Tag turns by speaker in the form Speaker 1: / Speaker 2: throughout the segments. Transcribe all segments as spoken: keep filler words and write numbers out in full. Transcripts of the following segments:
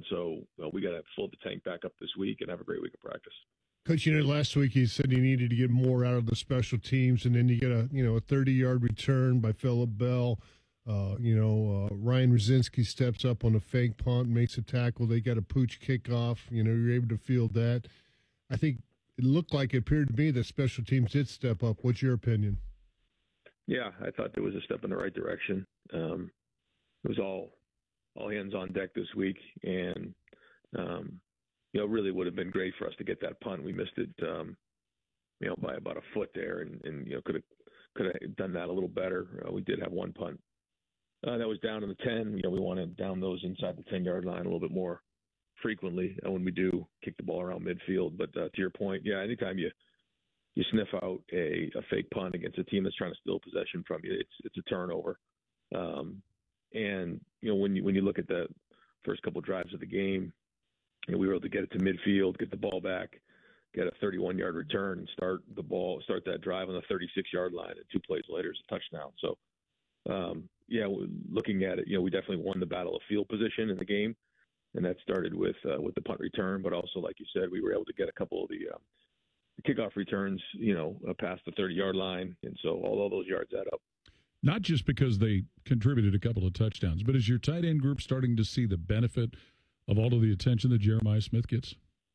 Speaker 1: so well, we got to fill the tank back up this week and have a great week of practice.
Speaker 2: Coach, you know, last week you said you needed to get more out of the special teams, and then you get a you know a thirty-yard return by Phillip Bell. Uh, you know, uh, Ryan Rosinski steps up on a fake punt, makes a tackle. They got a pooch kickoff. You know, you're able to field that. I think it looked like it appeared to me that special teams did step up. What's your opinion?
Speaker 1: Yeah, I thought there was a step in the right direction. Um, it was all all hands on deck this week, and um, you know, it really would have been great for us to get that punt. We missed it, um, you know, by about a foot there, and, and you know, could have could have done that a little better. Uh, we did have one punt uh, that was down in the ten. You know, we want to down those inside the ten-yard line a little bit more frequently uh, when we do kick the ball around midfield. But uh, to your point, yeah, anytime you you sniff out a, a fake punt against a team that's trying to steal possession from you, it's it's a turnover. Um, and you know, when you when you look at the first couple drives of the game, you know, we were able to get it to midfield, get the ball back, get a thirty-one-yard return, and start the ball, start that drive on the thirty-six-yard line. And two plays later, it's a touchdown. So, um, yeah, looking at it, you know, we definitely won the battle of field position in the game, and that started with uh, with the punt return. But also, like you said, we were able to get a couple of the, um, the kickoff returns, you know, uh, past the thirty-yard line, and so all, all those yards add up.
Speaker 3: Not just because they contributed a couple of touchdowns, but is your tight end group starting to see the benefit of all of the attention that Jeremiah Smith gets?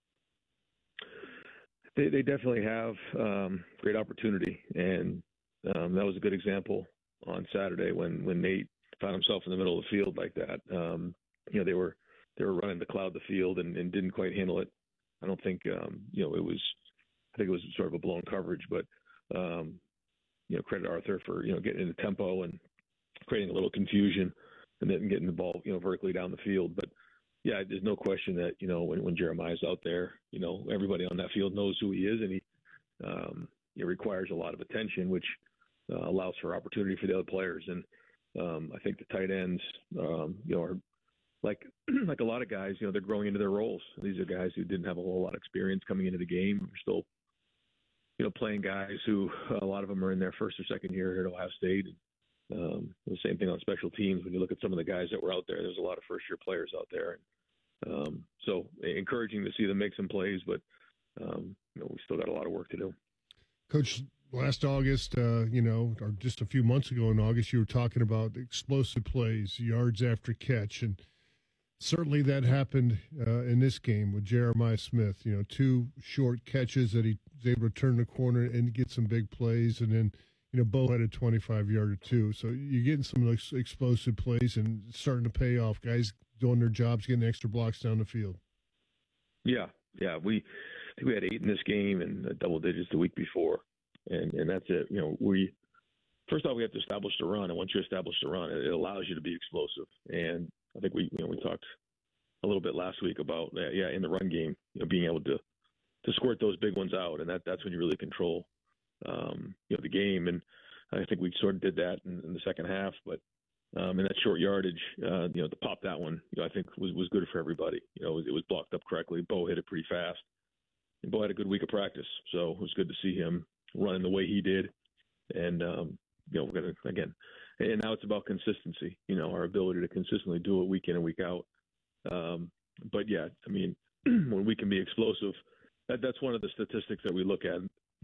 Speaker 1: They, they definitely have um, great opportunity, and um, that was a good example on Saturday when, when Nate found himself in the middle of the field like that. Um, you know, they were they were running to cloud the field and, and didn't quite handle it. I don't think um, you know it was. I think it was sort of a blown coverage, but um, you know, credit Arthur for you know getting into tempo and creating a little confusion, and then getting the ball you know vertically down the field, but. Yeah, there's no question that, you know, when, when Jeremiah's out there, you know, everybody on that field knows who he is, and he um, it requires a lot of attention, which uh, allows for opportunity for the other players. And um, I think the tight ends, um, you know, are like like a lot of guys, you know, they're growing into their roles. These are guys who didn't have a whole lot of experience coming into the game. We're still, you know, playing guys who a lot of them are in their first or second year here at Ohio State. And, um, the same thing on special teams. When you look at some of the guys that were out there, there's a lot of first-year players out there. And, Um, so encouraging to see them make some plays, but um, you know, we still got a lot of work to do.
Speaker 2: Coach, last August, uh, you know, or just a few months ago in August, you were talking about explosive plays, yards after catch, and certainly that happened uh, in this game with Jeremiah Smith. You know, two short catches that he was able to turn the corner and get some big plays, and then you know, Bo had a twenty-five-yarder too. So you're getting some of those explosive plays and it's starting to pay off. Guys doing their jobs, getting extra blocks down the field.
Speaker 1: Yeah, yeah. We I think we had eight in this game and double digits the week before, and and that's it. You know, we first off we have to establish the run, and once you establish the run, it, it allows you to be explosive. And I think we you know we talked a little bit last week about uh, yeah in the run game, you know, being able to to squirt those big ones out, and that that's when you really control. Um, you know, the game, and I think we sort of did that in, in the second half. But um, in that short yardage, uh, you know, to pop that one, you know, I think was was good for everybody. You know, it was, it was blocked up correctly. Bo hit it pretty fast, and Bo had a good week of practice, so it was good to see him running the way he did. And um, you know, we're gonna again, and now it's about consistency. You know, our ability to consistently do it week in and week out. Um, but yeah, I mean, when we can be explosive, that that's one of the statistics that we look at.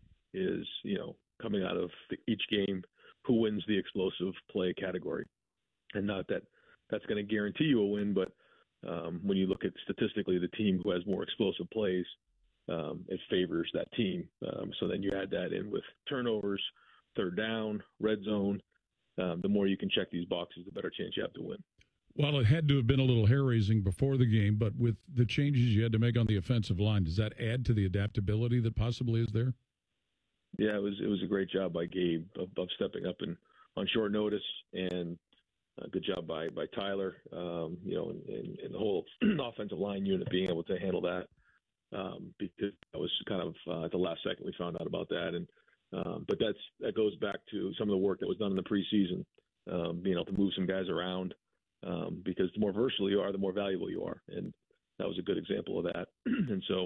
Speaker 1: Is, you know, coming out of the, each game, who wins the explosive play category. And not that that's going to guarantee you a win, but um, when you look at statistically the team who has more explosive plays, um, it favors that team. Um, so then you add that in with turnovers, third down, red zone. Um, the more you can check these boxes, the better chance you have to win.
Speaker 3: Well, it had to have been a little hair-raising before the game, but with the changes you had to make on the offensive line, does that add to the adaptability that possibly is there?
Speaker 1: Yeah, it was it was a great job by Gabe of, of stepping up and on short notice, and a good job by by Tyler. Um, you know, and, and, and the whole offensive line unit being able to handle that um, because that was kind of uh, at the last second we found out about that. And um, but that's that goes back to some of the work that was done in the preseason, um, being able to move some guys around um, because the more versatile you are, the more valuable you are, and that was a good example of that. And so.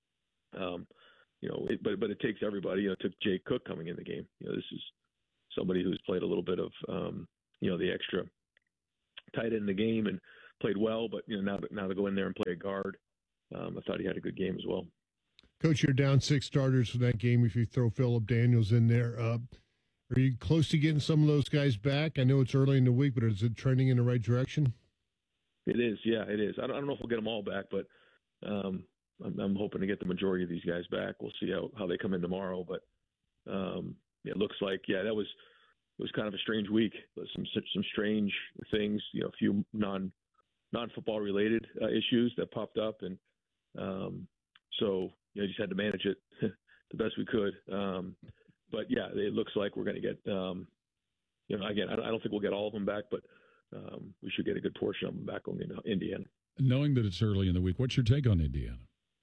Speaker 1: Um, You know, it, but but it takes everybody. You know, it took Jay Cook coming in the game. You know, this is somebody who's played a little bit of, um, you know, the extra tight end in the game, and played well, but you know now to, now to go in there and play a guard, um, I thought he had a good game as well.
Speaker 2: Coach, you're down six starters for that game if you throw Philip Daniels in there. Uh, are you close to getting some of those guys back? I know it's early in the week, but is it trending in the right direction?
Speaker 1: It is, yeah, it is. I don't, I don't know if we'll get them all back, but um, I'm, I'm hoping to get the majority of these guys back. We'll see how, how they come in tomorrow, but um, it looks like, yeah, that was it was kind of a strange week. Some some strange things, you know, a few non non football related uh, issues that popped up, and um, so you know, just had to manage it the best we could. Um, but yeah, it looks like we're going to get, um, you know, again, I don't think we'll get all of them back, but um, we should get a good portion of them back on Indiana.
Speaker 3: Knowing that it's early in the week, what's your take on Indiana?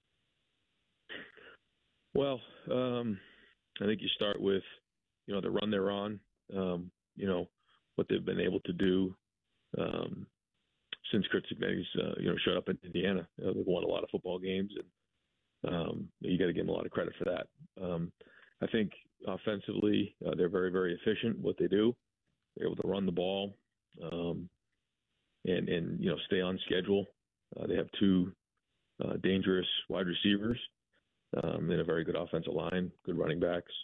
Speaker 1: Well, um, I think you start with, you know, the run they're on, um, you know, what they've been able to do um, since Chris Cignetti, uh, you know, showed up in Indiana. You know, they've won a lot of football games, and um, you got to give them a lot of credit for that. Um, I think offensively, uh, they're very, very efficient what they do. They're able to run the ball um, and, and, you know, stay on schedule. Uh, they have two uh, dangerous wide receivers um, and a very good offensive line, good running backs.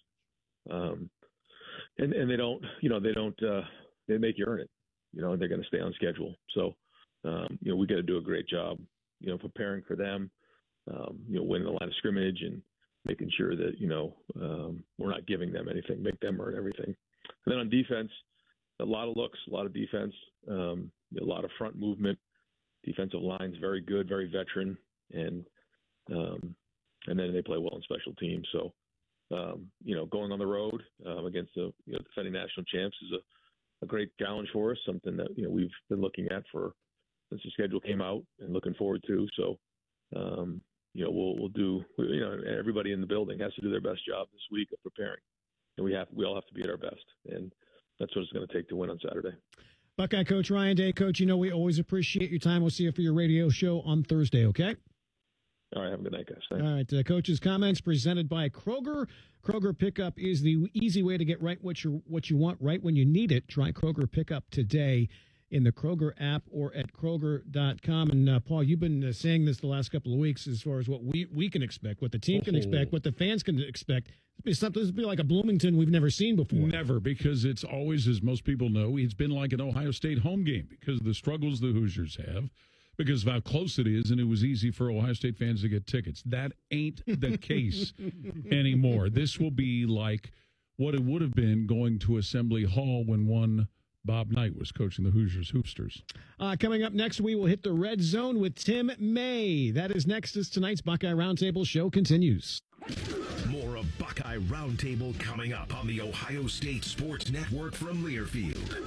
Speaker 1: Um, and, and they don't, you know, they don't, uh, they make you earn it, you know, and they're going to stay on schedule. So, um, you know, we got to do a great job, you know, preparing for them, um, you know, winning the line of scrimmage and making sure that, you know, um, we're not giving them anything, make them earn everything. And then on defense, a lot of looks, a lot of defense, um, a lot of front movement. Defensive line's very good, very veteran, and um, and then they play well in special teams. So, um, you know, going on the road um, against the you know, defending national champs is a, a great challenge for us, something that, you know, we've been looking at for since the schedule came out and looking forward to. So, um, you know, we'll we'll do, you know, everybody in the building has to do their best job this week of preparing. And we have we all have to be at our best. And that's what it's going to take to win on Saturday.
Speaker 4: Buckeye coach Ryan Day. Coach, you know we always appreciate your time. We'll see you for your radio show on Thursday, okay?
Speaker 1: All right, have a good night, guys. Thanks.
Speaker 4: All right, uh, Coach's comments presented by Kroger. Kroger Pickup is the easy way to get right what you what you want right when you need it. Try Kroger Pickup today in the Kroger app or at Kroger dot com. And, uh, Paul, you've been uh, saying this the last couple of weeks as far as what we, we can expect, what the team can expect, what the fans can expect. It'll be something, it'll be like a Bloomington we've never seen before.
Speaker 3: Never, because it's always, as most people know, it's been like an Ohio State home game because of the struggles the Hoosiers have, because of how close it is, and it was easy for Ohio State fans to get tickets. That ain't the case anymore. This will be like what it would have been going to Assembly Hall when one Bob Knight was coaching the Hoosiers Hoopsters.
Speaker 4: Uh, coming up next, we will hit the red zone with Tim May. That is next as tonight's Buckeye Roundtable show continues.
Speaker 5: More of Buckeye Roundtable coming up on the Ohio State Sports Network from Learfield.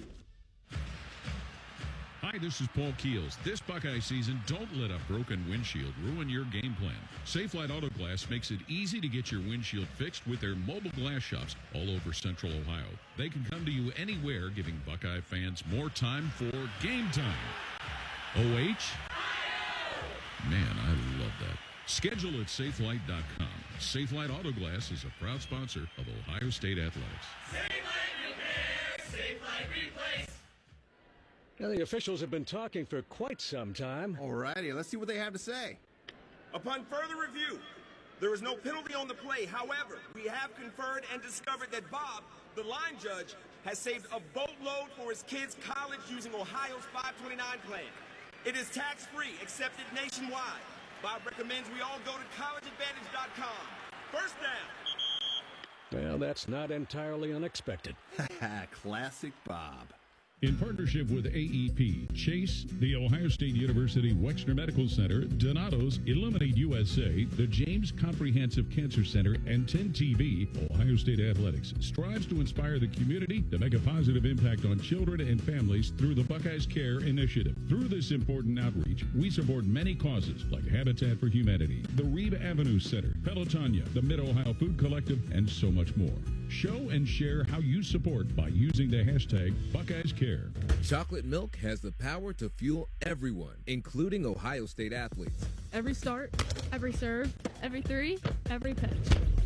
Speaker 3: Hi, this is Paul Keels. This Buckeye season, don't let a broken windshield ruin your game plan. Safelite Auto Glass makes it easy to get your windshield fixed with their mobile glass shops all over Central Ohio. They can come to you anywhere, giving Buckeye fans more time for game time. O H? Man, I love that. Schedule at safelite dot com. Safelite Auto Glass is a proud sponsor of Ohio State Athletics.
Speaker 6: Safelite Repair, Safelite Replace.
Speaker 7: Now, the officials have been talking for quite some time.
Speaker 8: All righty, let's see what they have to say.
Speaker 9: Upon further review, there is no penalty on the play. However, we have conferred and discovered that Bob, the line judge, has saved a boatload for his kids' college using Ohio's five twenty-nine plan. It is tax-free, accepted nationwide. Bob recommends we all go to college advantage dot com. First down.
Speaker 7: Well, that's not entirely unexpected.
Speaker 8: Classic Bob.
Speaker 3: In partnership with A E P, Chase, the Ohio State University Wexner Medical Center, Donato's, Illuminate U S A, the James Comprehensive Cancer Center, and ten T V, Ohio State Athletics strives to inspire the community to make a positive impact on children and families through the Buckeyes Care Initiative. Through this important outreach, we support many causes like Habitat for Humanity, the Reeve Avenue Center, Pelotonia, the Mid-Ohio Food Collective, and so much more. Show and share how you support by using the hashtag Buckeyes Care.
Speaker 10: Chocolate milk has the power to fuel everyone, including Ohio State athletes.
Speaker 11: Every start, every serve, every three, every pitch.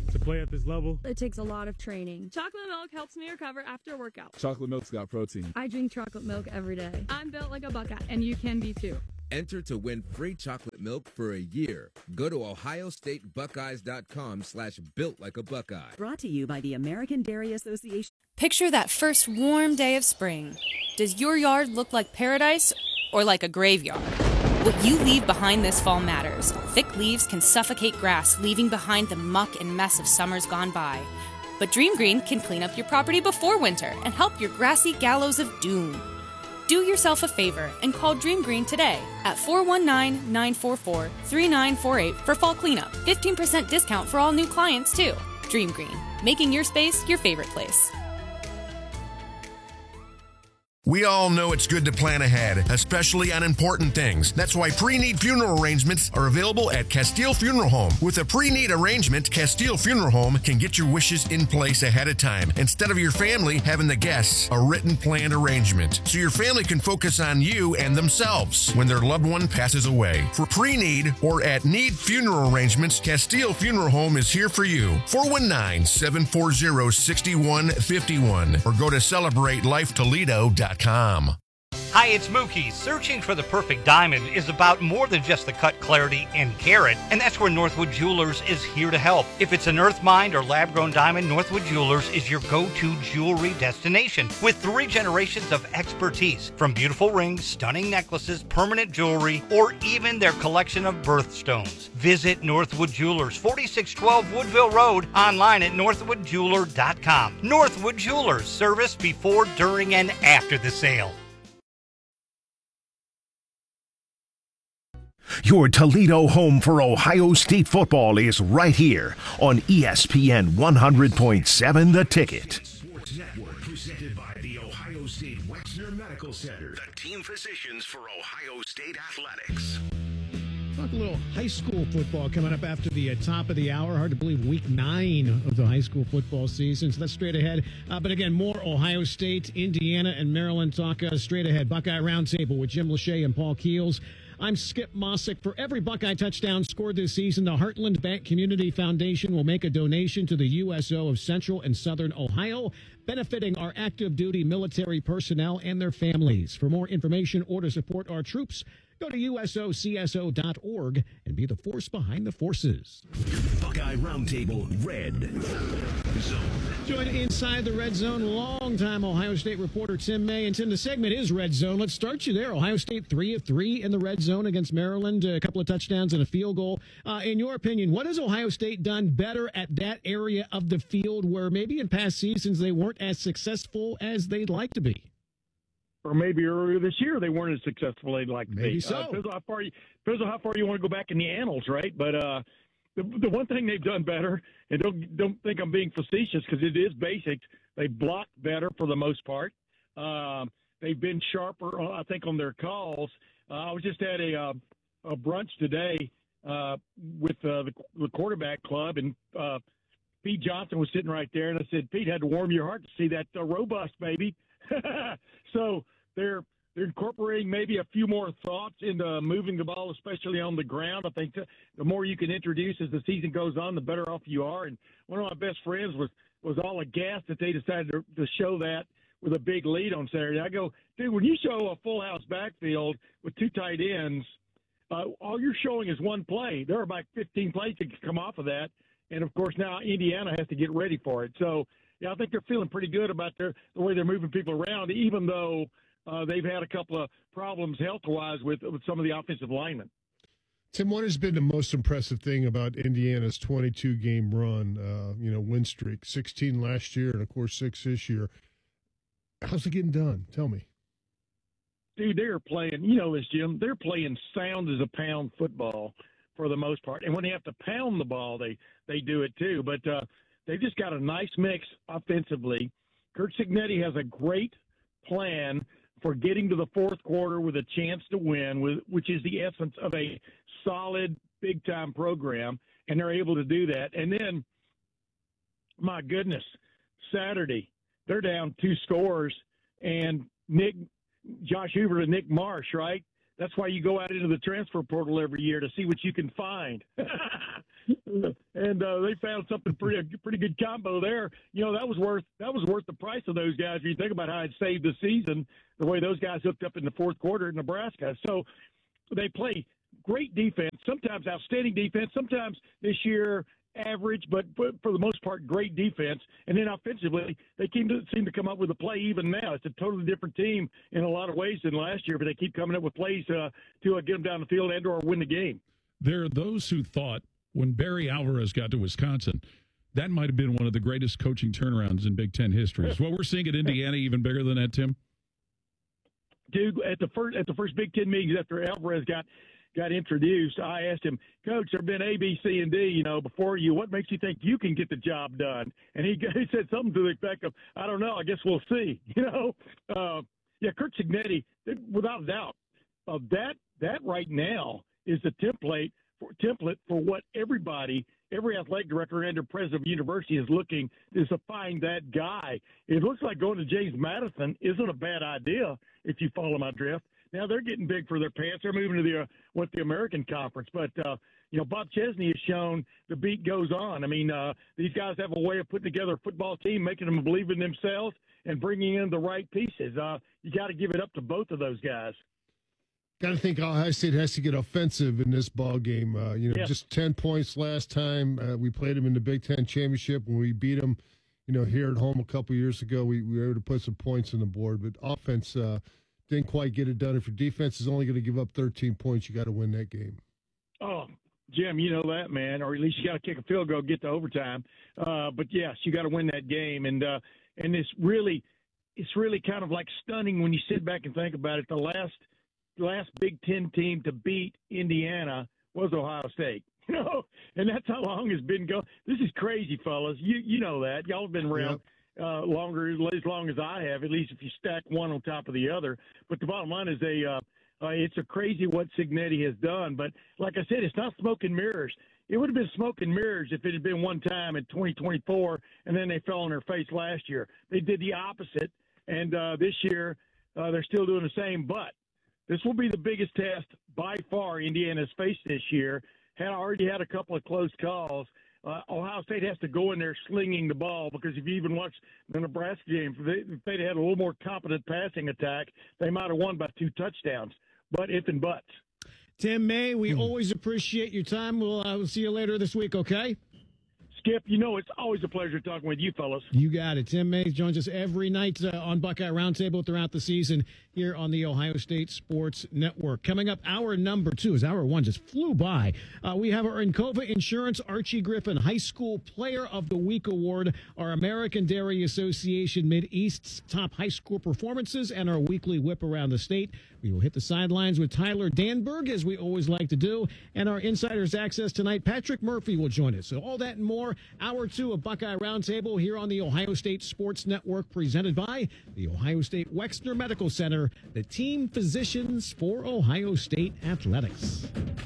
Speaker 11: to play at this level.
Speaker 12: It takes a lot of training. Chocolate milk helps me recover after a workout.
Speaker 13: Chocolate milk's got protein.
Speaker 12: I drink chocolate milk every day. I'm built like a Buckeye, and you can be too.
Speaker 10: Enter to win free chocolate milk for a year. Go to ohio state buckeyes dot com slash built like a Buckeye.
Speaker 14: Brought to you by the American Dairy Association.
Speaker 15: Picture that first warm day of spring. Does your yard look like paradise or like a graveyard? What you leave behind this fall matters. Thick leaves can suffocate grass, leaving behind the muck and mess of summers gone by. But Dream Green can clean up your property before winter and help your grassy gallows of doom. Do yourself a favor and call Dream Green today at four one nine, nine four four, three nine four eight for fall cleanup. fifteen percent discount for all new clients, too. Dream Green, making your space your favorite place.
Speaker 16: We all know it's good to plan ahead, especially on important things. That's why pre-need funeral arrangements are available at Castile Funeral Home. With a pre-need arrangement, Castile Funeral Home can get your wishes in place ahead of time, instead of your family having the guests a written planned arrangement, so your family can focus on you and themselves when their loved one passes away. For pre-need or at need funeral arrangements, Castile Funeral Home is here for you. four one nine, seven four zero, six one five one or go to celebrate life toledo dot com.
Speaker 17: Hi, it's Mookie. Searching for the perfect diamond is about more than just the cut, clarity, and carat, and that's where Northwood Jewelers is here to help. If it's an earth mined or lab-grown diamond, Northwood Jewelers is your go-to jewelry destination with three generations of expertise, from beautiful rings, stunning necklaces, permanent jewelry, or even their collection of birthstones. Visit Northwood Jewelers, forty-six twelve Woodville Road, online at northwood jeweler dot com. Northwood Jewelers, service before, during, and after the sale.
Speaker 5: Your Toledo home for Ohio State football is right here on E S P N one hundred point seven The Ticket. Sports Network presented by the Ohio State Wexner Medical Center, the team physicians for Ohio State athletics.
Speaker 4: Talk a little high school football coming up after the uh, top of the hour. Hard to believe week nine of the high school football season. So that's straight ahead. Uh, but again, more Ohio State, Indiana, and Maryland talk uh, straight ahead. Buckeye Roundtable with Jim Lachey and Paul Keels. I'm Skip Mossick. For every Buckeye touchdown scored this season, the Heartland Bank Community Foundation will make a donation to the U S O of Central and Southern Ohio, benefiting our active duty military personnel and their families. For more information or to support our troops, go to U S O C S O dot org and be the force behind the forces.
Speaker 5: Buckeye Roundtable Red Zone.
Speaker 4: Join inside the Red Zone, longtime Ohio State reporter Tim May. And Tim, the segment is Red Zone. Let's start you there. Ohio State three of three in the Red Zone against Maryland, a couple of touchdowns and a field goal. Uh, in your opinion, what has Ohio State done better at that area of the field where maybe in past seasons they weren't as successful as they'd like to be?
Speaker 18: Or maybe earlier this year they weren't as successful as they'd like to
Speaker 4: maybe
Speaker 18: be.
Speaker 4: so.
Speaker 18: Uh, depends on how far you depends on how far you want to go back in the annals, right? But uh, the the one thing they've done better, and don't don't think I'm being facetious because it is basic. They blocked better for the most part. Um, they've been sharper, I think, on their calls. Uh, I was just at a uh, a brunch today uh, with uh, the, the quarterback club, and uh, Pete Johnson was sitting right there, and I said, Pete, had to warm your heart to see that uh, robust baby. So they're they're incorporating maybe a few more thoughts into moving the ball, especially on the ground. I think the more you can introduce as the season goes on, the better off you are. And one of my best friends was, was all aghast that they decided to, to show that with a big lead on Saturday. I go, dude, when you show a full house backfield with two tight ends, uh, all you're showing is one play. There are about fifteen plays that can come off of that. And, of course, now Indiana has to get ready for it. So, yeah, I think they're feeling pretty good about their, the way they're moving people around, even though uh, they've had a couple of problems health-wise with, with some of the offensive linemen.
Speaker 2: Tim, what has been the most impressive thing about Indiana's twenty-two game run, uh, you know, win streak, sixteen last year and, of course, six this year? How's it getting done? Tell me.
Speaker 18: Dude, they're playing, you know this, Jim, they're playing sound as a pound football for the most part. And when they have to pound the ball, they, they do it too. But uh, they've just got a nice mix offensively. Kurt Cignetti has a great plan for getting to the fourth quarter with a chance to win, with, which is the essence of a solid, big-time program, and they're able to do that. And then, my goodness, Saturday, they're down two scores, and Nick, Josh Hoover and Nick Marsh, right? That's why you go out into the transfer portal every year to see what you can find. and uh, they found something pretty pretty good combo there. You know, that was worth that was worth the price of those guys. If you think about how it saved the season, the way those guys hooked up in the fourth quarter at Nebraska. So they play great defense, sometimes outstanding defense, sometimes this year average, but, but for the most part, great defense. And then offensively, they seem to, seem to come up with a play even now. It's a totally different team in a lot of ways than last year, but they keep coming up with plays uh, to uh, get them down the field and or win the game.
Speaker 3: There are those who thought when Barry Alvarez got to Wisconsin, that might have been one of the greatest coaching turnarounds in Big Ten history. Is what we're seeing at Indiana even bigger than that, Tim?
Speaker 18: Dude, at the first at the first Big Ten meetings after Alvarez got got introduced, I asked him, Coach, there have been A, B, C, and D, you know, before you. What makes you think you can get the job done? And he, he said something to the effect of, I don't know, I guess we'll see. You know, uh, yeah, Curt Cignetti, without a doubt, uh, that that right now is the template for, template for what everybody, every athletic director and or president of university is looking is to find that guy. It looks like going to James Madison isn't a bad idea if you follow my drift. Now they're getting big for their pants. They're moving to the uh, what the American Conference. But uh, you know, Bob Chesney has shown the beat goes on. I mean, uh, these guys have a way of putting together a football team, making them believe in themselves, and bringing in the right pieces. Uh, you got to give it up to both of those guys.
Speaker 2: Got to think Ohio State has to get offensive in this ball game. Uh, you know,
Speaker 18: yeah.
Speaker 2: just ten points last time. Uh, we played them in the Big Ten championship when we beat them. You know, here at home a couple years ago, we, we were able to put some points on the board. But offense. Uh, Didn't quite get it done. If your defense is only going to give up thirteen points, you got to win that game.
Speaker 18: Oh, Jim, you know that, man, or at least you got to kick a field goal, get to overtime. Uh, but yes, you got to win that game, and uh, and it's really, it's really kind of like stunning when you sit back and think about it. The last, last Big Ten team to beat Indiana was Ohio State. You know, and that's how long it's been going. This is crazy, fellas. You you know that. Y'all have been around. Yep. Uh, longer, as long as I have, at least if you stack one on top of the other. But the bottom line is they, uh, uh, it's a crazy what Cignetti has done. But like I said, it's not smoke and mirrors. It would have been smoke and mirrors if it had been one time in twenty twenty-four, and then they fell on their face last year. They did the opposite, and uh, this year uh, they're still doing the same. But this will be the biggest test by far Indiana's faced this year. Had already had a couple of close calls. Uh, Ohio State has to go in there slinging the ball because if you even watch the Nebraska game, if, they, if they'd had a little more competent passing attack, they might have won by two touchdowns. But if and buts.
Speaker 4: Tim May, we mm. always appreciate your time. We'll, uh, we'll see you later this week, okay?
Speaker 18: Skip, you know it's always a pleasure talking with you fellas.
Speaker 4: You got it. Tim May joins us every night uh, on Buckeye Roundtable throughout the season here on the Ohio State Sports Network. Coming up, hour number two, as hour one just flew by. Uh, we have our Encova Insurance Archie Griffin High School Player of the Week Award, our American Dairy Association Mid-East's top high school performances, and our weekly whip around the state. We will hit the sidelines with Tyler Danberg, as we always like to do, and our Insider's Access tonight, Patrick Murphy will join us. So all that and more, hour two of Buckeye Roundtable here on the Ohio State Sports Network, presented by the Ohio State Wexner Medical Center, the team physicians for Ohio State athletics.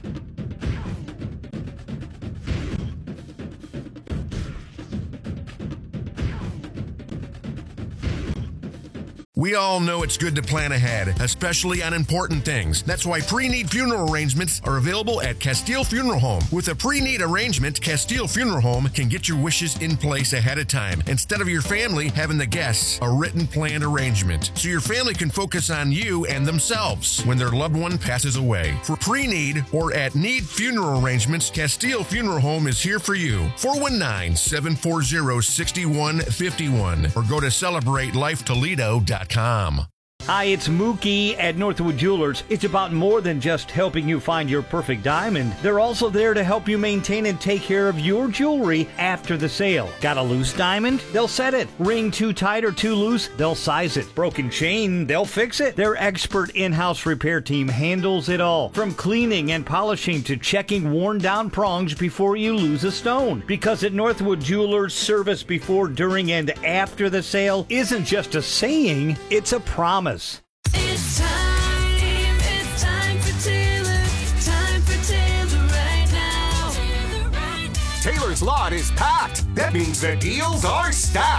Speaker 16: We all know it's good to plan ahead, especially on important things. That's why pre-need funeral arrangements are available at Castile Funeral Home. With a pre-need arrangement, Castile Funeral Home can get your wishes in place ahead of time, instead of your family having the guests a written planned arrangement, so your family can focus on you and themselves when their loved one passes away. For pre-need or at need funeral arrangements, Castile Funeral Home is here for you. four one nine, seven four zero, six one five one or go to celebrate life toledo dot com.
Speaker 17: Hi, it's Mookie at Northwood Jewelers. It's about more than just helping you find your perfect diamond. They're also there to help you maintain and take care of your jewelry after the sale. Got a loose diamond? They'll set it. Ring too tight or too loose? They'll size it. Broken chain? They'll fix it. Their expert in-house repair team handles it all. From cleaning and polishing to checking worn down prongs before you lose a stone. Because at Northwood Jewelers, service before, during, and after the sale isn't just a saying, it's a promise.
Speaker 6: It's time, it's time for Taylor, time for Taylor right now. Taylor right now.
Speaker 11: Taylor's lot is packed. That means the deals are stacked.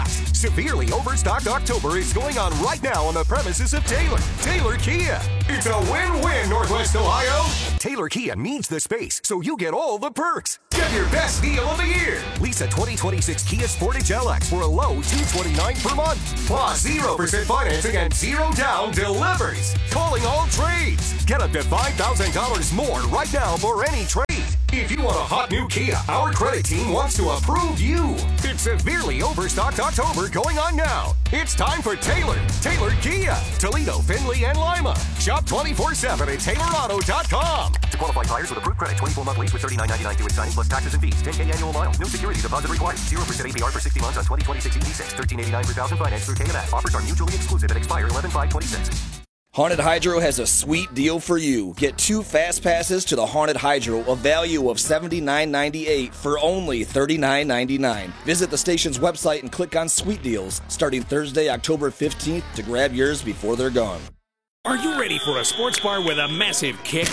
Speaker 11: Severely overstocked October is going on right now on the premises of Taylor. Taylor Kia. It's a win-win, Northwest Ohio. Taylor Kia needs the space, so you get all the perks. Get your best deal of the year. Lease a twenty twenty-six Kia Sportage L X for a low two hundred twenty-nine dollars per month. Plus zero percent financing and zero down deliveries. Calling all trades. Get up to five thousand dollars more right now for any trade. If you want a hot new Kia, our credit team wants to approve you. It's severely overstocked October going on now. It's time for Taylor. Taylor Kia. Toledo, Findlay, and Lima. Shop twenty-four seven at Taylor Auto dot com.
Speaker 13: To qualified buyers with approved credit, twenty-four month lease with thirty-nine ninety-nine due at signing plus taxes and fees. ten K annual miles. No security deposit required. zero percent A P R for sixty months on twenty twenty-six E V six. thirteen eighty-nine per thousand finance through K M S. Offers are mutually exclusive and expire eleven five twenty-six.
Speaker 19: Haunted Hydro has a sweet deal for you. Get two fast passes to the Haunted Hydro, a value of seventy-nine ninety-eight for only thirty-nine ninety-nine. Visit the station's website and click on Sweet Deals starting Thursday, October fifteenth to grab yours before they're gone.
Speaker 20: Are you ready for a sports bar with a massive kick?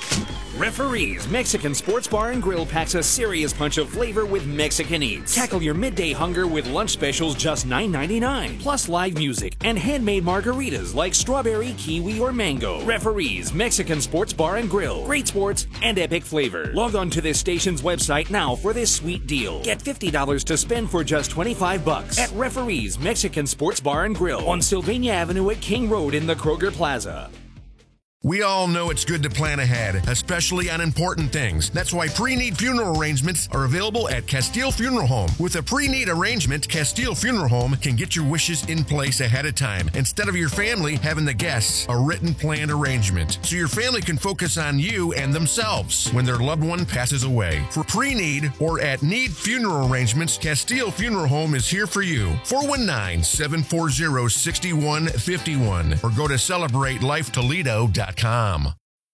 Speaker 20: Referees Mexican Sports Bar and Grill packs a serious punch of flavor with Mexican eats. Tackle your midday hunger with lunch specials just nine ninety-nine, plus live music and handmade margaritas like strawberry, kiwi, or mango. Referees Mexican Sports Bar and Grill. Great sports and epic flavor. Log on to this station's website now for this sweet deal. Get fifty dollars to spend for just twenty-five bucks at Referees Mexican Sports Bar and Grill on Sylvania Avenue at King Road in the Kroger Plaza.
Speaker 16: We all know it's good to plan ahead, especially on important things. That's why pre-need funeral arrangements are available at Castile Funeral Home. With a pre-need arrangement, Castile Funeral Home can get your wishes in place ahead of time, instead of your family having the guests a written planned arrangement, so your family can focus on you and themselves when their loved one passes away. For pre-need or at need funeral arrangements, Castile Funeral Home is here for you. four one nine, seven four zero, six one five one or go to celebrate life toledo dot com.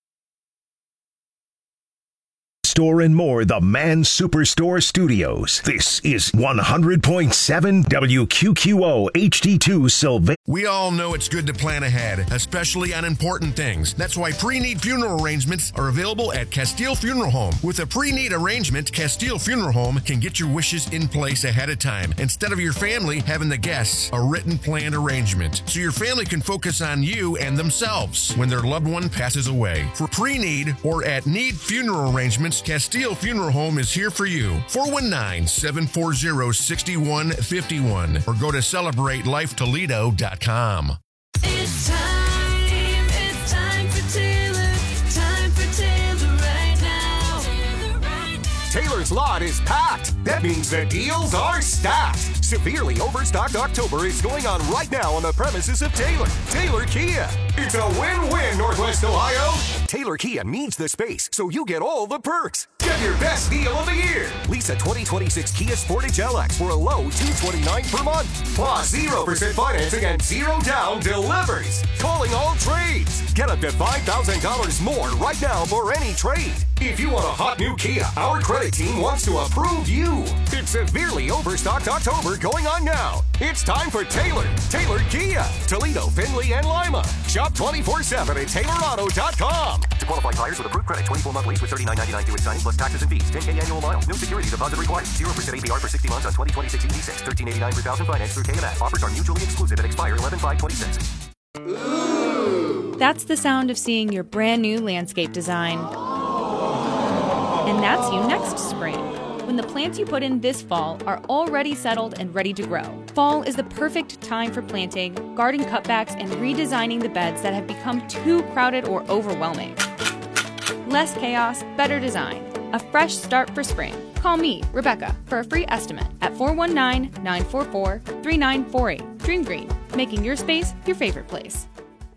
Speaker 5: Store and more, the Man Superstore Studios. This is one hundred point seven W Q Q O H D two Sylvania.
Speaker 16: We all know it's good to plan ahead, especially on important things. That's why pre-need funeral arrangements are available at Castile Funeral Home. With a pre-need arrangement, Castile Funeral Home can get your wishes in place ahead of time, instead of your family having the guests a written planned arrangement, so your family can focus on you and themselves when their loved one passes away. For pre-need or at need funeral arrangements, Castile Funeral Home is here for you. four one nine, seven four zero, six one five one or go to celebrate life toledo dot com.
Speaker 6: It's time, it's time for Taylor, time for Taylor right now. Taylor right now.
Speaker 11: Taylor's lot is packed. That means the deals are stacked. Severely overstocked October is going on right now on the premises of Taylor. Taylor Kia. It's a win-win, Northwest Ohio. Taylor Kia needs the space, so you get all the perks. Get your best deal of the year. Lease a twenty twenty-six Kia Sportage L X for a low two hundred twenty-nine dollars per month. Plus zero percent financing and zero down deliveries. Calling all trades. Get up to five thousand dollars more right now for any trade. If you want a hot new Kia, our credit team wants to approve you. It's severely overstocked October going on now. It's time for Taylor. Taylor Kia. Toledo, Findlay, and Lima. Shop twenty-four seven at Taylor Auto dot com.
Speaker 13: To qualified buyers with approved credit, twenty-four month lease with thirty-nine ninety-nine due at signing plus taxes and fees. ten K annual miles. No security deposit required. zero percent A P R for sixty months on twenty twenty-six E V six. thirteen eighty-nine per thousand finance through K M S. Offers are mutually exclusive and expire eleven five twenty-six.
Speaker 15: That's the sound of seeing your brand new landscape design. And that's you next spring, when the plants you put in this fall are already settled and ready to grow. Fall is the perfect time for planting, garden cutbacks, and redesigning the beds that have become too crowded or overwhelming. Less chaos, better design. A fresh start for spring. Call me, Rebecca, for a free estimate at four one nine, nine four four, three nine four eight. Dream Green, making your space your favorite place.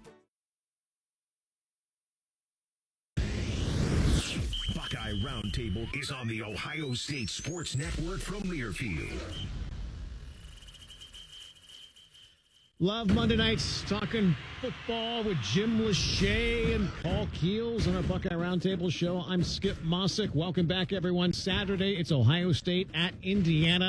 Speaker 5: Buckeye Roundtable is on the Ohio State Sports Network from Learfield.
Speaker 4: Love Monday nights, talking football with Jim Lachey and Paul Keels on our Buckeye Roundtable show. I'm Skip Mossick. Welcome back, everyone. Saturday, it's Ohio State at Indiana.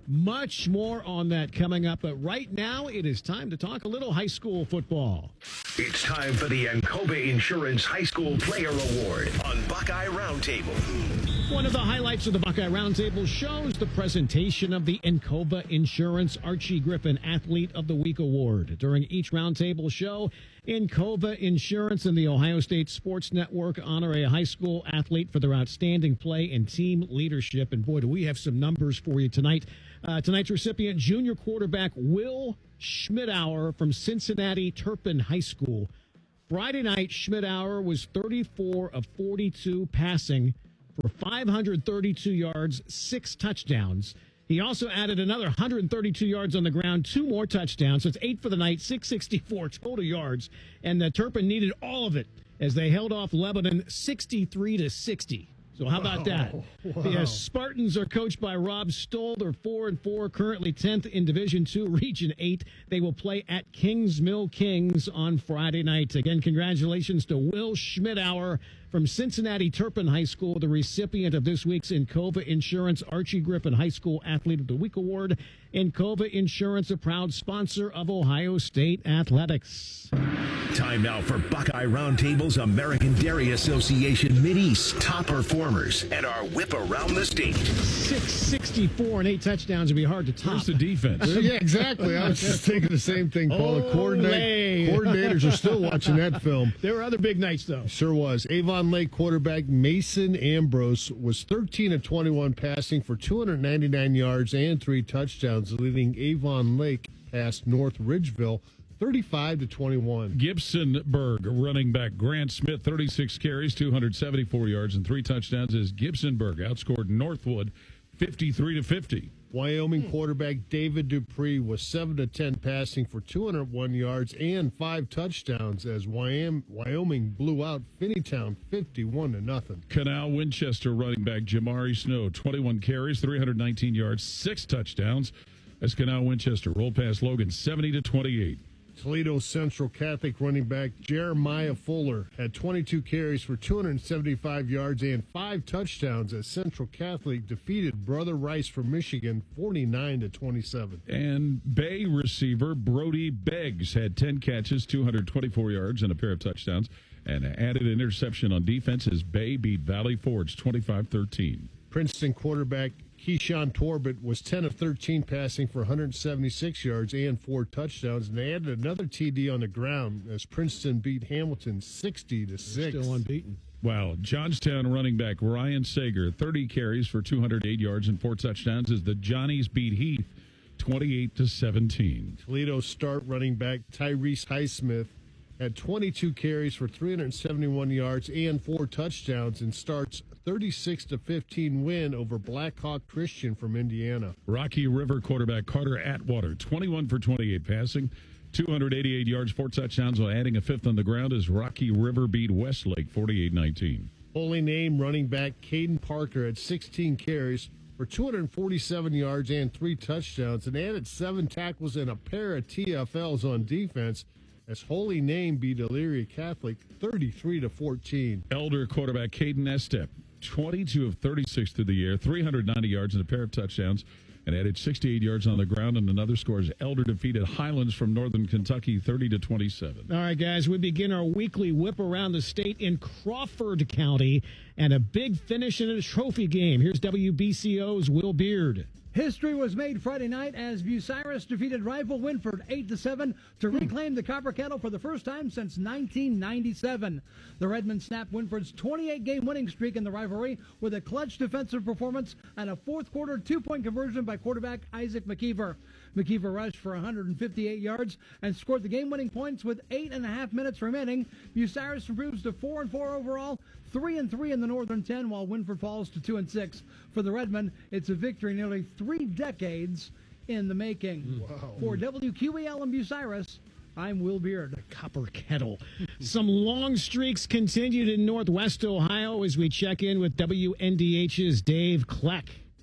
Speaker 4: Much more on that coming up. But right now, it is time to talk a little high school football.
Speaker 5: It's time for the Encova Insurance High School Player Award on Buckeye Roundtable.
Speaker 4: One of the highlights of the Buckeye Roundtable shows the presentation of the Encova Insurance Archie Griffin Athlete of the Week Award. During each roundtable show, Encova Insurance and the Ohio State Sports Network honor a high school athlete for their outstanding play and team leadership. And boy, do we have some numbers for you tonight. Uh, tonight's recipient, junior quarterback Will Schmidauer from Cincinnati Turpin High School. Friday night, Schmidauer was thirty-four of forty-two passing for five hundred thirty-two yards, six touchdowns. He also added another one hundred thirty-two yards on the ground, two more touchdowns. So it's eight for the night, six sixty-four total yards. And the Turpin needed all of it as they held off Lebanon sixty-three to sixty. So how about that?
Speaker 2: Wow.
Speaker 4: The uh, Spartans are coached by Rob Stoll. They're four and four, currently tenth in Division Two, Region Eight. They will play at Kings Mill Kings on Friday night. Again, congratulations to Will Schmidauer from Cincinnati Turpin High School, the recipient of this week's Encova Insurance Archie Griffin High School Athlete of the Week Award. Encova Insurance, a proud sponsor of Ohio State Athletics.
Speaker 5: Time now for Buckeye Roundtable's American Dairy Association Mideast top performers and our whip around the state.
Speaker 4: six sixty-four and eight touchdowns would be hard to top.
Speaker 3: Where's the defense?
Speaker 2: Yeah, exactly. I was just thinking the same thing, Paul. The coordinate, coordinators are still watching that film.
Speaker 4: There were other big nights, though.
Speaker 2: Sure was. Avon Lake quarterback Mason Ambrose was thirteen of twenty-one passing for two hundred ninety-nine yards and three touchdowns, leading Avon Lake past North Ridgeville thirty-five to twenty-one.
Speaker 3: Gibson Berg, running back Grant Smith, thirty-six carries, two hundred seventy-four yards, and three touchdowns as Gibson Berg outscored Northwood fifty-three to fifty.
Speaker 2: Wyoming quarterback David Dupree was seven to ten passing for two hundred one yards and five touchdowns as Wyoming blew out Finneytown fifty-one to nothing.
Speaker 3: Canal Winchester running back Jamari Snow, twenty-one carries, three hundred nineteen yards, six touchdowns as Canal Winchester rolled past Logan seventy to twenty-eight.
Speaker 2: Toledo Central Catholic running back Jeremiah Fuller had twenty-two carries for two hundred seventy-five yards and five touchdowns as Central Catholic defeated Brother Rice from Michigan forty-nine to twenty-seven.
Speaker 3: And Bay receiver Brody Beggs had ten catches, two hundred twenty-four yards, and a pair of touchdowns, and added an interception on defense as Bay beat Valley Forge twenty-five thirteen.
Speaker 2: Princeton quarterback Keyshawn Torbett was ten of thirteen passing for one hundred seventy-six yards and four touchdowns, and they added another T D on the ground as Princeton beat Hamilton sixty to six.
Speaker 4: Still unbeaten.
Speaker 3: Wow. Johnstown running back Ryan Sager, thirty carries for two hundred eight yards and four touchdowns as the Johnnies beat Heath twenty-eight to seventeen.
Speaker 2: Toledo start running back Tyrese Highsmith had twenty-two carries for three hundred seventy-one yards and four touchdowns and starts thirty-six to fifteen win over Blackhawk Christian from Indiana.
Speaker 3: Rocky River quarterback Carter Atwater, twenty-one for twenty-eight passing, two hundred eighty-eight yards, four touchdowns, while adding a fifth on the ground as Rocky River beat Westlake forty-eight nineteen.
Speaker 2: Holy Name running back Caden Parker had sixteen carries for two hundred forty-seven yards and three touchdowns and added seven tackles and a pair of T F Ls on defense as Holy Name beat Elyria Catholic thirty-three to fourteen.
Speaker 3: Elder quarterback Caden Estep, twenty-two of thirty-six through the air, three hundred ninety yards and a pair of touchdowns, and added sixty-eight yards on the ground. And another score as Elder defeated Highlands from Northern Kentucky thirty to twenty-seven.
Speaker 4: All right, guys, we begin our weekly whip around the state in Crawford County and a big finish in a trophy game. Here's W B C O's Will Beard.
Speaker 21: History was made Friday night as Bucyrus defeated rival Winford eight to seven to reclaim the Copper Kettle for the first time since nineteen ninety-seven. The Redmen snapped Winford's twenty-eight game winning streak in the rivalry with a clutch defensive performance and a fourth quarter two-point conversion by quarterback Isaac McKeever. McKeever rushed for one hundred fifty-eight yards and scored the game-winning points with eight and a half minutes remaining. Bucyrus improves to four and four overall, three and three in the Northern ten, while Winford falls to two and six. For the Redmen, it's a victory nearly three decades in the making.
Speaker 2: Wow.
Speaker 21: For W Q E L and Bucyrus, I'm Will Beard.
Speaker 4: The Copper Kettle. Some long streaks continued in Northwest Ohio as we check in with W N D H's Dave Kleck.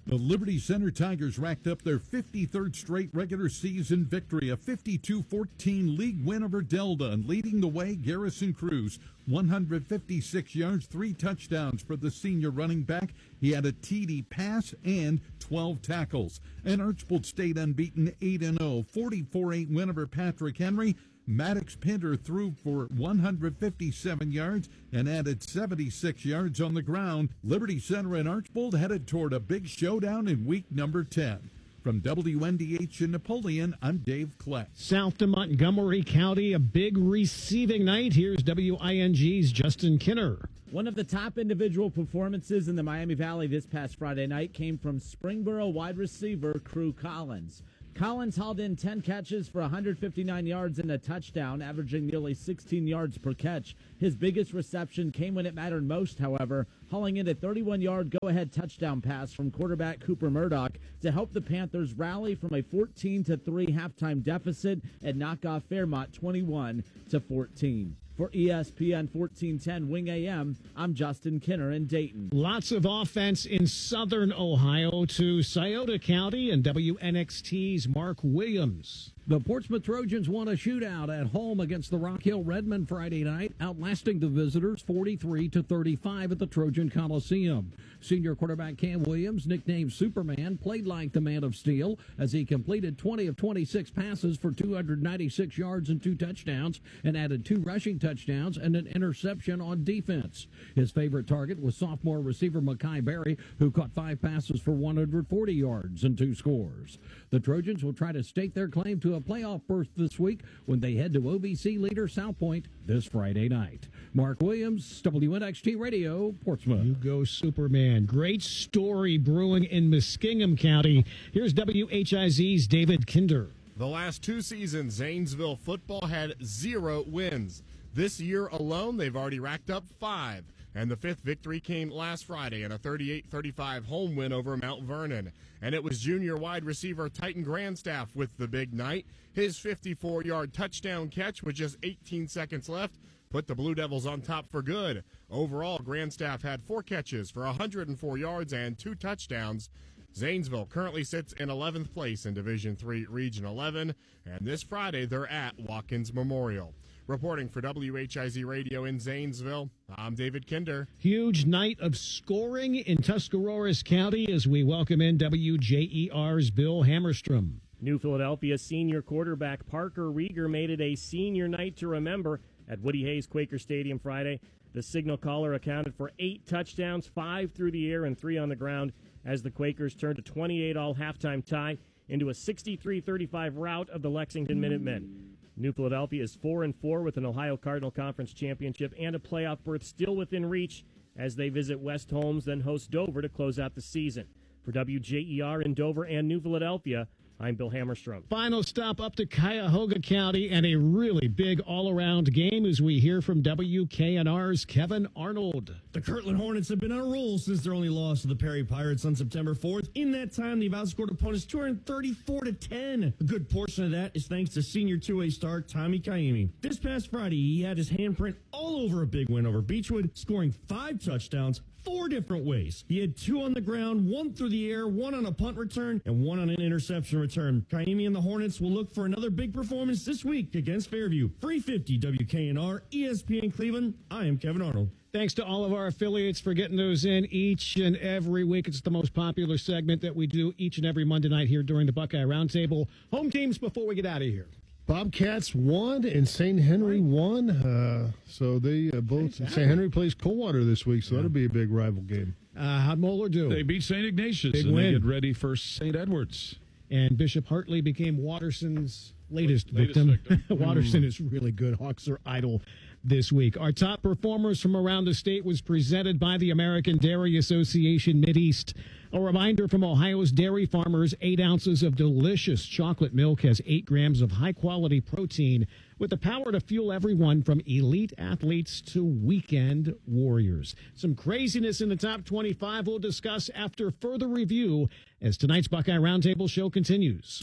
Speaker 1: The Liberty Center Tigers racked up their fifty-third straight regular season victory, a fifty-two fourteen league win over Delta, and leading the way, Garrison Cruz, one hundred fifty-six yards, three touchdowns for the senior running back. He had a T D pass and twelve tackles. And Archbold stayed unbeaten, eight and oh, forty-four eight win over Patrick Henry. Maddox Pinter threw for one hundred fifty-seven yards and added seventy-six yards on the ground. Liberty Center and Archbold headed toward a big showdown in week number ten. From W N D H in Napoleon, I'm Dave Klett.
Speaker 4: South to Montgomery County, a big receiving night. Here's W I N G's Justin Kinner.
Speaker 22: One of the top individual performances in the Miami Valley this past Friday night came from Springboro wide receiver Crew Collins. Collins hauled in ten catches for one hundred fifty-nine yards and a touchdown, averaging nearly sixteen yards per catch. His biggest reception came when it mattered most, however, hauling in a thirty-one-yard go-ahead touchdown pass from quarterback Cooper Murdoch to help the Panthers rally from a fourteen to three halftime deficit and knock off Fairmont twenty-one to fourteen. For E S P N fourteen ten Wing A M, I'm Justin Kinner in Dayton.
Speaker 4: Lots of offense in southern Ohio to Scioto County and W N X T's Mark Williams.
Speaker 23: The Portsmouth Trojans won a shootout at home against the Rock Hill Redmen Friday night, outlasting the visitors forty-three to thirty-five at the Trojan Coliseum. Senior quarterback Cam Williams, nicknamed Superman, played like the Man of Steel as he completed twenty of twenty-six passes for two hundred ninety-six yards and two touchdowns and added two rushing touchdowns and an interception on defense. His favorite target was sophomore receiver Makai Berry, who caught five passes for one hundred forty yards and two scores. The Trojans will try to stake their claim to a playoff berth this week when they head to O V C leader South Point this Friday night. Mark Williams, W N X T Radio, Portsmouth.
Speaker 4: You go, Superman. Great story brewing in Muskingum County. Here's W H I Z's David Kinder.
Speaker 24: The last two seasons, Zanesville football had zero wins. This year alone, they've already racked up five. And the fifth victory came last Friday in a thirty-eight thirty-five home win over Mount Vernon. And it was junior wide receiver Titan Grandstaff with the big night. His fifty-four-yard touchdown catch with just eighteen seconds left put the Blue Devils on top for good. Overall, Grandstaff had four catches for one hundred four yards and two touchdowns. Zanesville currently sits in eleventh place in Division three Region eleven, and this Friday they're at Watkins Memorial. Reporting for W H I Z Radio in Zanesville, I'm David Kinder.
Speaker 4: Huge night of scoring in Tuscarawas County as we welcome in W J E R's Bill Hammerstrom.
Speaker 25: New Philadelphia senior quarterback Parker Rieger made it a senior night to remember at Woody Hayes Quaker Stadium Friday. The signal caller accounted for eight touchdowns, five through the air and three on the ground, as the Quakers turned a twenty-eight all halftime tie into a sixty-three thirty-five rout of the Lexington Minutemen. New Philadelphia is four and four with an Ohio Cardinal Conference championship and a playoff berth still within reach as they visit West Holmes, then host Dover to close out the season. For W J E R in Dover and New Philadelphia, I'm Bill Hammerstrom.
Speaker 4: Final stop up to Cuyahoga County and a really big all-around game as we hear from W K N R's Kevin Arnold.
Speaker 26: The Kirtland Hornets have been on a roll since their only loss to the Perry Pirates on September fourth. In that time, they've outscored opponents two hundred thirty-four to ten. A good portion of that is thanks to senior two-way star Tommy Kaimi. This past Friday, he had his handprint all over a big win over Beechwood, scoring five touchdowns, four different ways. He had two on the ground, one through the air, one on a punt return, and one on an interception return. Kaimi and the Hornets will look for another big performance this week against Fairview. three fifty W K N R, E S P N Cleveland. I am Kevin Arnold.
Speaker 4: Thanks to all of our affiliates for getting those in each and every week. It's the most popular segment that we do each and every Monday night here during the Buckeye Roundtable. Home teams before we get out of here.
Speaker 2: Bobcats won and Saint Henry won. Uh, so they uh, both Saint Henry plays Coldwater this week, so yeah. That'll be a big rival game.
Speaker 4: Uh, how'd Moeller do?
Speaker 3: They beat Saint Ignatius
Speaker 4: big
Speaker 3: and
Speaker 4: win.
Speaker 3: They get ready for Saint Edwards.
Speaker 4: And Bishop Hartley became Watterson's latest,
Speaker 3: latest
Speaker 4: victim.
Speaker 3: victim.
Speaker 4: Watterson is really good. Hawks are idle this week. Our top performers from around the state was presented by the American Dairy Association Mideast. A reminder from Ohio's dairy farmers, eight ounces of delicious chocolate milk has eight grams of high-quality protein with the power to fuel everyone from elite athletes to weekend warriors. Some craziness in the top twenty-five we'll discuss after further review as tonight's Buckeye Roundtable show continues.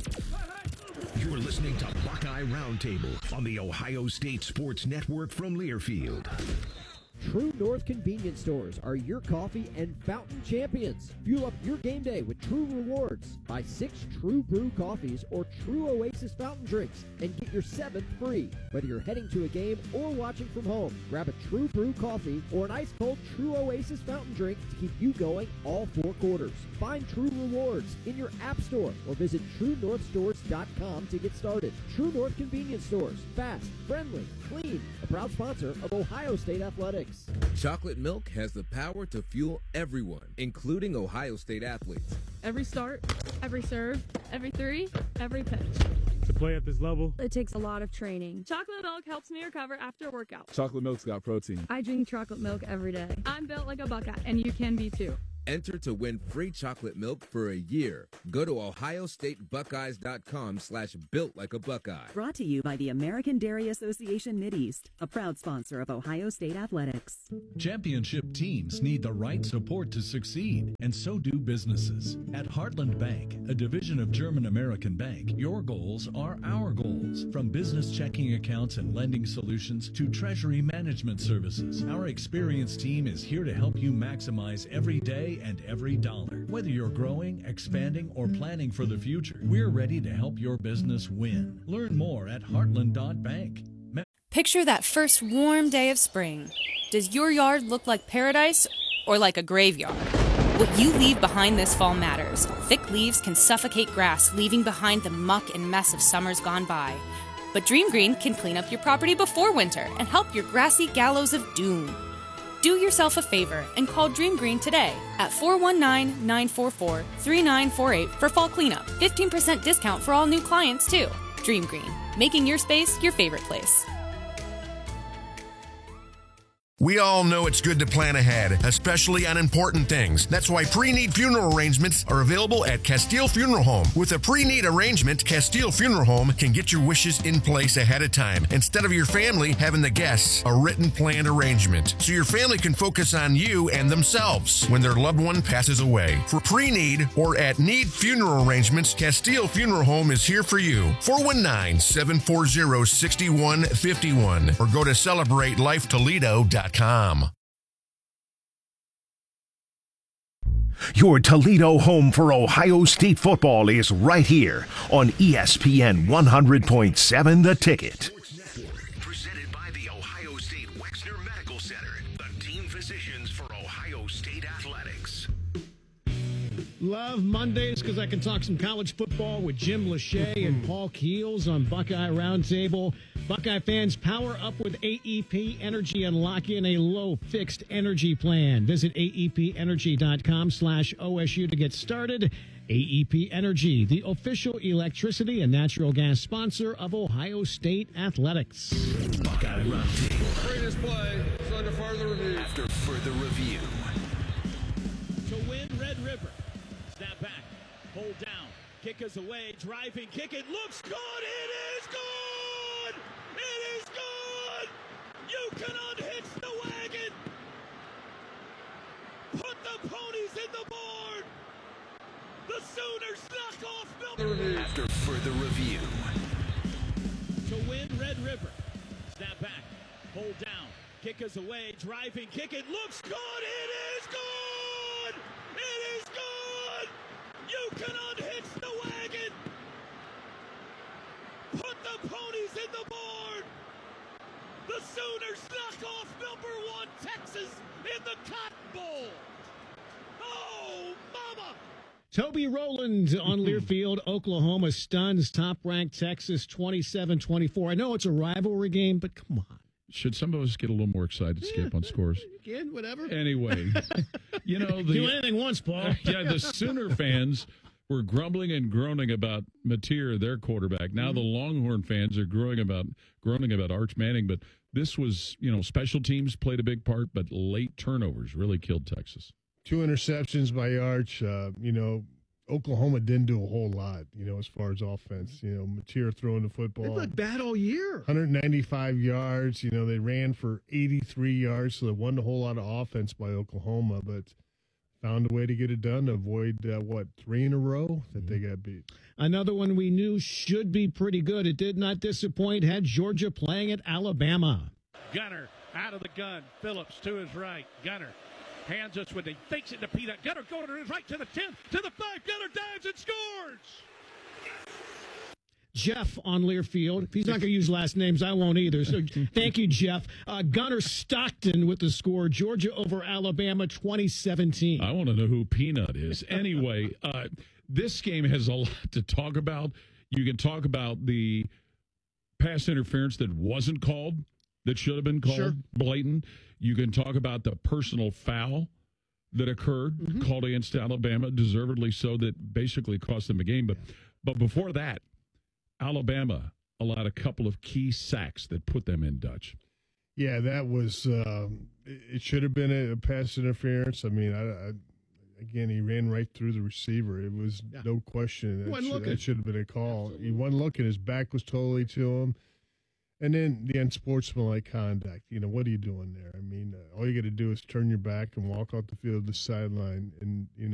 Speaker 5: You're listening to Buckeye Roundtable on the Ohio State Sports Network from Learfield.
Speaker 7: True North Convenience Stores are your coffee and fountain champions. Fuel up your game day with True Rewards. Buy six True Brew coffees or True Oasis fountain drinks and get your seventh free. Whether you're heading to a game or watching from home, grab a True Brew coffee or an ice-cold True Oasis fountain drink to keep you going all four quarters. Find True Rewards in your app store or visit true north stores dot com to get started. True North Convenience Stores. Fast, friendly, clean. A proud sponsor of Ohio State Athletics.
Speaker 8: Chocolate milk has the power to fuel everyone, including Ohio State athletes.
Speaker 9: Every start, every serve, every three, every pitch.
Speaker 10: To play at this level,
Speaker 9: it takes a lot of training. Chocolate milk helps me recover after a workout.
Speaker 10: chocolate milk's got protein.
Speaker 9: I drink chocolate milk every day. I'm built like a Buckeye, and you can be too.
Speaker 8: Enter to win free chocolate milk for a year. Go to ohio state buckeyes dot com slash built like a Buckeye.
Speaker 12: Brought to you by the American Dairy Association Mideast, a proud sponsor of Ohio State Athletics.
Speaker 14: Championship teams need the right support to succeed, and so do businesses. At Heartland Bank, a division of German American Bank, your goals are our goals. From business checking accounts and lending solutions to treasury management services, our experienced team is here to help you maximize every day and every dollar. Whether you're growing, expanding, or planning for the future, we're ready to help your business win. Learn more at heartland dot bank.
Speaker 15: Picture that first warm day of spring. Does your yard look like paradise or like a graveyard? What you leave behind this fall matters. Thick leaves can suffocate grass, leaving behind the muck and mess of summers gone by. But Dream Green can clean up your property before winter and help your grassy gallows of doom. Do yourself a favor and call Dream Green today at four one nine, nine four four, three nine four eight for fall cleanup. fifteen percent discount for all new clients, too. Dream Green, making your space your favorite place.
Speaker 16: We all know it's good to plan ahead, especially on important things. That's why pre-need funeral arrangements are available at Castile Funeral Home. With a pre-need arrangement, Castile Funeral Home can get your wishes in place ahead of time, instead of your family having the guests a written planned arrangement, so your family can focus on you and themselves when their loved one passes away. For pre-need or at need funeral arrangements, Castile Funeral Home is here for you. four one nine, seven four zero, six one five one or go to celebrate life toledo dot com.
Speaker 5: Your Toledo home for Ohio State football is right here on E S P N one hundred point seven The Ticket. Presented by the Ohio State Wexner Medical Center, the team physicians for Ohio State athletics.
Speaker 4: Love Mondays because I can talk some college football with Jim Lachey and Paul Keels on Buckeye Roundtable. Buckeye fans, power up with A E P Energy and lock in a low fixed energy plan. Visit A E P energy dot com slash O S U to get started. A E P Energy, the official electricity and natural gas sponsor of Ohio State Athletics.
Speaker 5: Buckeye Roundtable.
Speaker 27: Greatest play is under further review.
Speaker 5: After further review.
Speaker 22: To win, Red River. Snap back. Hold down. Kick is away. Driving. Kick. It looks good. It is good. It is good. You can unhitch the wagon. Put the ponies in the barn. The Sooners knock off Milton.
Speaker 5: After further review.
Speaker 22: To win, Red River. Snap back. Hold down. Kick is away. Driving. Kick. It looks good. It is good. It is good. You can unhitch the wagon. Put the ponies in the barn. The Sooners knock off number one Texas in the Cotton Bowl. Oh, mama.
Speaker 4: Toby Rowland on Learfield. Oklahoma stuns top-ranked Texas twenty-seven twenty-four. I know it's a rivalry game, but come on.
Speaker 3: Should some of us get a little more excited, Skip, on scores?
Speaker 4: Again, whatever.
Speaker 3: Anyway, you know, the,
Speaker 4: do anything once, Paul.
Speaker 3: Yeah, the Sooner fans were grumbling and groaning about Mateer, their quarterback. Now mm-hmm. the Longhorn fans are growing about groaning about Arch Manning. But this was, you know, special teams played a big part, but late turnovers really killed Texas.
Speaker 2: Two interceptions by Arch. Uh, you know, Oklahoma didn't do a whole lot, you know, as far as offense. You know, Mateer throwing the football.
Speaker 4: They looked bad all year.
Speaker 2: one hundred ninety-five yards. You know, they ran for eighty-three yards, so there wasn't a whole lot of offense by Oklahoma, but found a way to get it done to avoid, uh, what, three in a row that they got beat.
Speaker 4: Another one we knew should be pretty good. It did not disappoint. Had Georgia playing at Alabama.
Speaker 22: Gunner
Speaker 6: Out of the gun, Phillips to his right. Gunner hands us with he fakes it to Peanut. Gunner going to his right to the ten, to the five. Gunner dives and scores.
Speaker 4: Jeff on Learfield. If he's not going to use last names, I won't either. So thank you, Jeff. Uh, Gunner Stockton with the score. Georgia over Alabama, twenty seventeen.
Speaker 3: I want to know who Peanut is. Anyway, uh, this game has a lot to talk about. You can talk about the pass interference that wasn't called, that should have been called,
Speaker 4: sure.
Speaker 3: blatant. You can talk about the personal foul that occurred, mm-hmm. called against Alabama, deservedly so, that basically cost them a game. But, but before that, Alabama allowed a couple of key sacks that put them in Dutch.
Speaker 2: Yeah, that was um, – it should have been a, a pass interference. I mean, I, I, again, he ran right through the receiver. It was yeah. no question. That should, that should have been a call. Absolutely. He wasn't looking. His back was totally to him. And then the unsportsmanlike conduct. You know, what are you doing there? I mean, uh, all you got to do is turn your back and walk off the field to the sideline. And, you know,